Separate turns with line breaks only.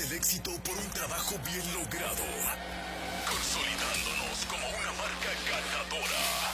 el éxito por un trabajo bien logrado. Consolidado.